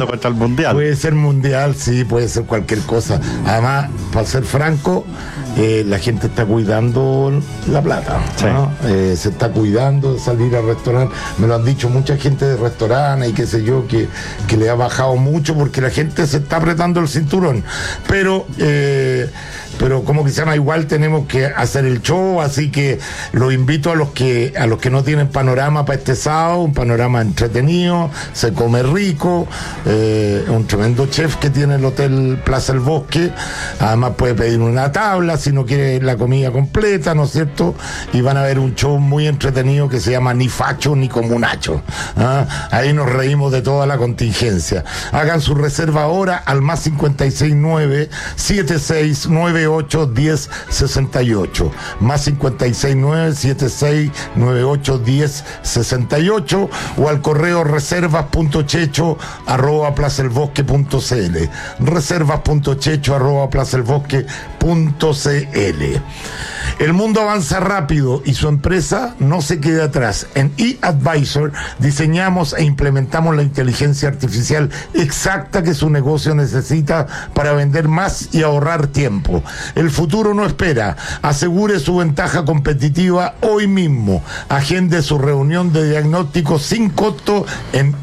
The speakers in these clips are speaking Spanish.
jugando contra el Mundial. Puede ser Mundial, sí, puede ser cualquier cosa. Además, para ser franco, la gente está cuidando la plata, ¿no? Se está cuidando de salir al restaurante. Me lo han dicho mucha gente de restaurantes y qué sé yo, que le ha bajado mucho porque la gente se está apretando el cinturón. Pero como que se llama, igual tenemos que hacer el show, así que los invito a los que no tienen panorama para este sábado, un panorama entretenido, se come rico, un tremendo chef que tiene el Hotel Plaza El Bosque, además puede pedir una tabla si no quiere la comida completa, ¿no es cierto? Y van a ver un show muy entretenido que se llama Ni Facho ni Comunacho. Ahí nos reímos de toda la contingencia. Hagan su reserva ahora al más 569-7698-1068, más 569-7698-1068, o al correo reservas.checho@plazaelbosque.cl, reservas.checho@plazaelbosque.cl. El mundo avanza rápido y su empresa no se queda atrás. En eAdvisor diseñamos e implementamos la inteligencia artificial exacta que su negocio necesita para vender más y ahorrar tiempo. El futuro no espera. Asegure su ventaja competitiva hoy mismo. Agende su reunión de diagnóstico sin costo en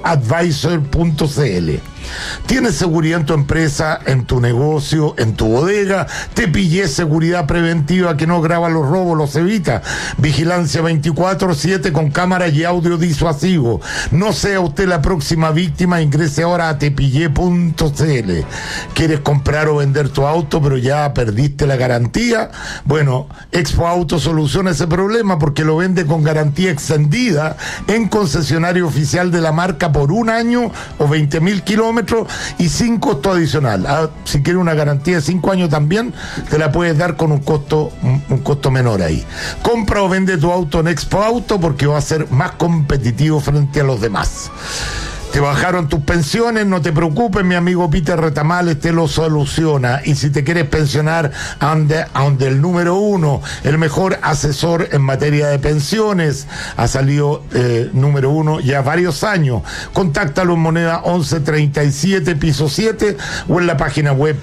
eAdvisor.cl. ¿Tienes seguridad en tu empresa, en tu negocio, en tu bodega? Te pillé seguridad preventiva que no graba los robos, los evita. Vigilancia 24/7 con cámaras y audio disuasivo. No sea usted la próxima víctima, ingrese ahora a tepillé.cl. ¿Quieres comprar o vender tu auto pero ya perdiste la garantía? Bueno, Expo Auto soluciona ese problema porque lo vende con garantía extendida en concesionario oficial de la marca por 1 año o 20.000 kilómetros y sin costo adicional. Si quieres una garantía de 5 años también, te la puedes dar con un costo menor ahí. Compra o vende tu auto en Expo Auto porque va a ser más competitivo frente a los demás. Te bajaron tus pensiones, no te preocupes, mi amigo Peter Retamales te lo soluciona. Y si te quieres pensionar, ande el número 1, el mejor asesor en materia de pensiones. Ha salido número 1 ya varios años. Contáctalo en moneda 1137, piso 7, o en la página web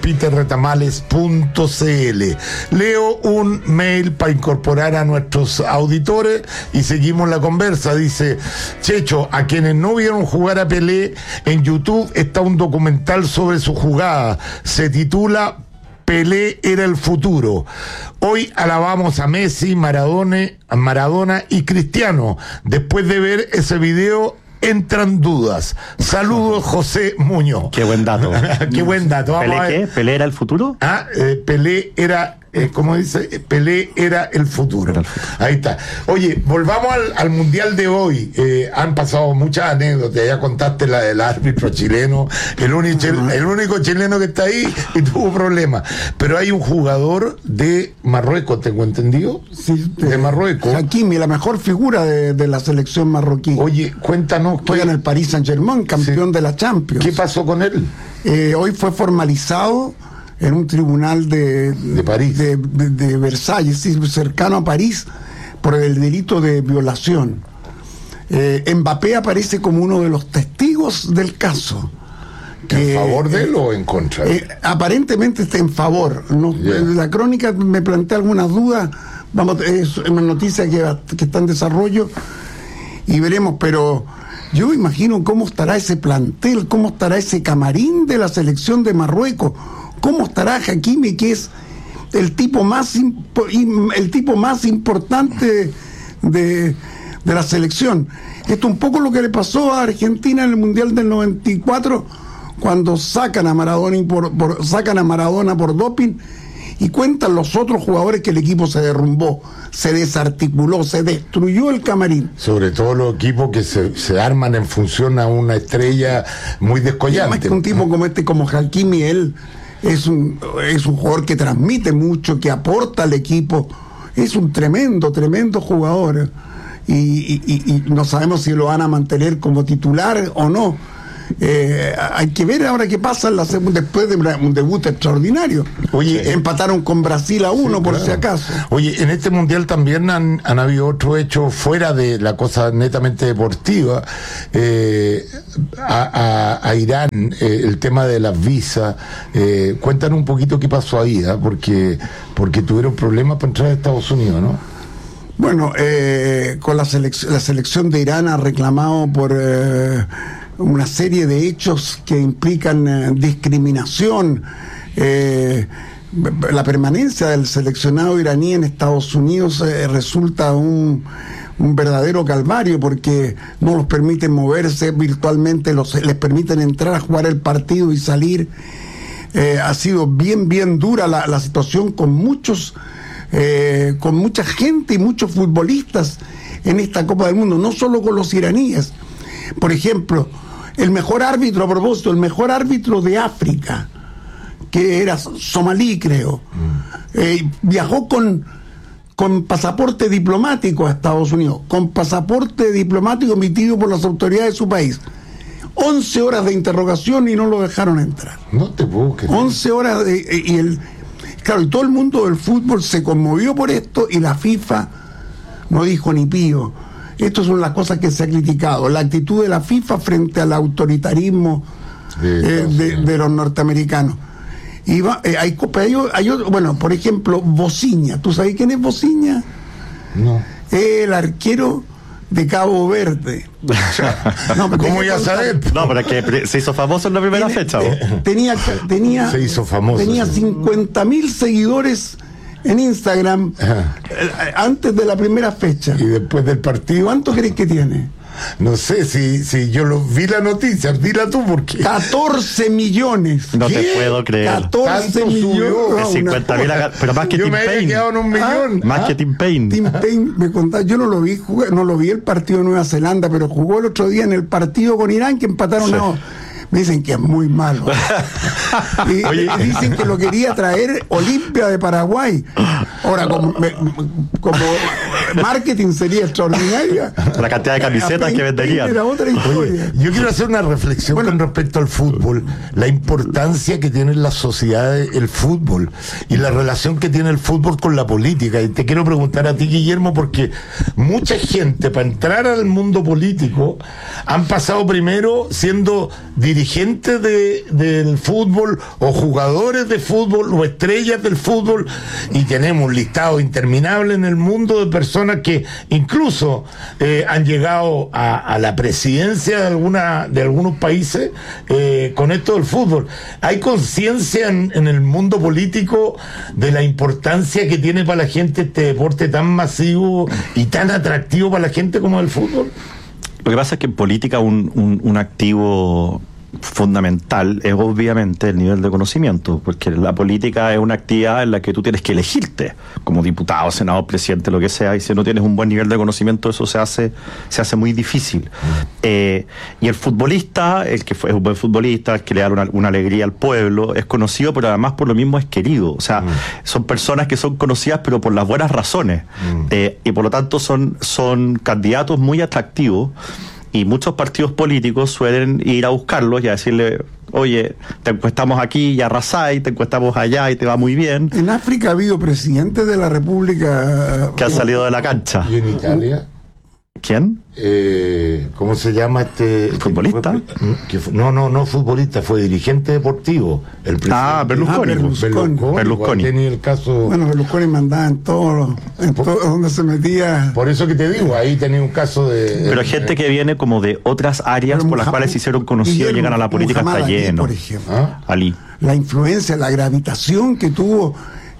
peterretamales.cl. Leo un mail para incorporar a nuestros auditores y seguimos la conversa. Dice: Checho, a quienes no vieron jugar a Pelé, en YouTube está un documental sobre su jugada. Se titula Pelé era el futuro. Hoy alabamos a Messi, Maradona y Cristiano. Después de ver ese video, entran dudas. Saludos, José Muñoz. Qué buen dato. Qué buen dato. ¿Pelé qué? ¿Pelé era el futuro? Pelé era... ¿cómo dice? Pelé era el futuro. Ahí está. Oye, volvamos al Mundial de hoy. Han pasado muchas anécdotas. Ya contaste la del árbitro chileno, el único chileno que está ahí y tuvo problemas. Pero hay un jugador de Marruecos, ¿tengo entendido? Sí, de Marruecos. Hakimi, la mejor figura de la selección marroquí. Oye, cuéntanos. Juega en el Paris Saint-Germain, campeón de la Champions. ¿Qué pasó con él? Hoy fue formalizado en un tribunal de París, de Versalles, sí, cercano a París, por el delito de violación. Mbappé aparece como uno de los testigos del caso. ¿En favor de él o en contra? Aparentemente está en favor. La crónica me plantea algunas dudas. Es una noticia que está en desarrollo y veremos, pero yo imagino cómo estará ese plantel, cómo estará ese camarín de la selección de Marruecos. ¿Cómo estará Hakimi, que es el tipo más importante de la selección? Esto un poco lo que le pasó a Argentina en el Mundial del 94, cuando sacan a Maradona por doping, y cuentan los otros jugadores que el equipo se derrumbó, se desarticuló, se destruyó el camarín. Sobre todo los equipos que se arman en función a una estrella muy descollante. Más que un tipo como Hakimi, él es un jugador que transmite mucho, que aporta al equipo, es un tremendo jugador, y no sabemos si lo van a mantener como titular o no. Hay que ver ahora qué pasa en la segunda, después de un debut extraordinario. Oye, empataron con Brasil a 1, por claro. si acaso. Oye, en este mundial también han habido otros hechos fuera de la cosa netamente deportiva. A Irán, el tema de las visas. Cuéntanos un poquito qué pasó ahí, porque tuvieron problemas para entrar a Estados Unidos, ¿no? Bueno, con la selección de Irán ha reclamado por una serie de hechos que implican discriminación. La permanencia del seleccionado iraní en Estados Unidos resulta un verdadero calvario, porque no los permiten moverse virtualmente, les permiten entrar a jugar el partido y salir. Ha sido bien dura la situación con mucha gente y muchos futbolistas en esta Copa del Mundo, no solo con los iraníes. Por ejemplo, el mejor árbitro de África, que era somalí, creo, viajó con pasaporte diplomático a Estados Unidos, con pasaporte diplomático emitido por las autoridades de su país. 11 horas de interrogación y no lo dejaron entrar. No te puedo creer. 11 horas claro, y todo el mundo del fútbol se conmovió por esto, y la FIFA no dijo ni pío. Estas son las cosas que se ha criticado, la actitud de la FIFA frente al autoritarismo de los norteamericanos. Y bueno, por ejemplo, Bociña. ¿Tú sabes quién es Bociña? No. El arquero de Cabo Verde. ¿Cómo ya sabes? No, pero es que se hizo famoso en la primera fecha. Se hizo famoso. Tenía 50.000 seguidores en Instagram antes de la primera fecha. Y después del partido, ¿cuánto crees que tiene? No sé si yo vi la noticia, dila tú, porque 14 millones. No te puedo creer. 14 millones. 50.000, pero más que yo Tim me había Payne. quedado en 1 millón. Más que Tim Payne. Tim Payne me contaba, yo no lo vi jugar, no lo vi el partido de Nueva Zelanda, pero jugó el otro día en el partido con Irán, que empataron a... Me dicen que es muy malo. Y dicen que lo quería traer Olimpia de Paraguay. Ahora, como marketing sería extraordinaria. La cantidad de camisetas que venderían. Era otra historia. Yo quiero hacer una reflexión con respecto al fútbol, la importancia que tiene en la sociedad el fútbol y la relación que tiene el fútbol con la política. Y te quiero preguntar a ti, Guillermo, porque mucha gente, para entrar al mundo político, han pasado primero siendo dirigentes del fútbol, o jugadores de fútbol, o estrellas del fútbol, y tenemos un listado interminable en el mundo de personas que incluso han llegado a la presidencia de algunos países con esto del fútbol. ¿Hay conciencia en el mundo político de la importancia que tiene para la gente este deporte tan masivo y tan atractivo para la gente como el fútbol? Lo que pasa es que en política un activo fundamental es obviamente el nivel de conocimiento, porque la política es una actividad en la que tú tienes que elegirte como diputado, senador, presidente, lo que sea, y si no tienes un buen nivel de conocimiento, eso se hace muy difícil. Y el futbolista, el que es un buen futbolista, el que le da una alegría al pueblo, es conocido, pero además por lo mismo es querido. O sea, son personas que son conocidas, pero por las buenas razones. Y por lo tanto son candidatos muy atractivos. Y muchos partidos políticos suelen ir a buscarlos y a decirle: oye, te encuestamos aquí y arrasáis, te encuestamos allá y te va muy bien. En África ha habido presidentes de la República que han salido de la cancha. ¿Y en Italia? ¿Quién? ¿Cómo se llama este futbolista? No futbolista, fue dirigente deportivo. El presidente. Berlusconi. Tenía el caso. Bueno, Berlusconi mandaba en todo donde se metía. Por eso que te digo, ahí tenía un caso de. Pero gente que viene como de otras áreas por las cuales se hicieron conocidos y llegan a la política, está lleno. Por ejemplo. Ali. La influencia, la gravitación que tuvo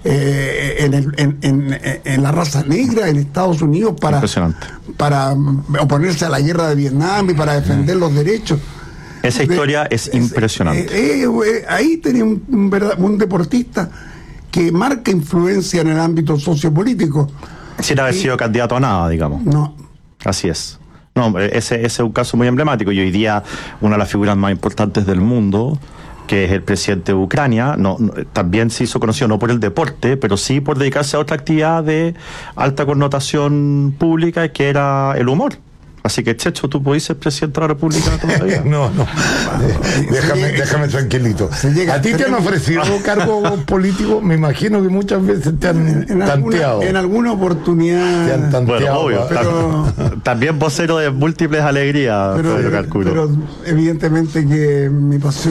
en la raza negra en Estados Unidos para oponerse a la guerra de Vietnam y para defender los derechos. Esa historia es impresionante. Ahí tenía un deportista que marca influencia en el ámbito sociopolítico. Sin haber sido candidato a nada, digamos. No. Así es. No, ese es un caso muy emblemático. Y hoy día una de las figuras más importantes del mundo, que es el presidente de Ucrania, también se hizo conocido no por el deporte, pero sí por dedicarse a otra actividad de alta connotación pública, que era el humor. Así que, Checho, ¿tú podés ser presidente de la República todavía? No. Déjame tranquilito. ¿A ti te han ofrecido cargos políticos? Me imagino que muchas veces te han tanteado. En alguna oportunidad. Te han tanteado. Bueno, obvio. Pero, También vocero de múltiples alegrías, Pedro Carcuro. pero evidentemente que mi pasión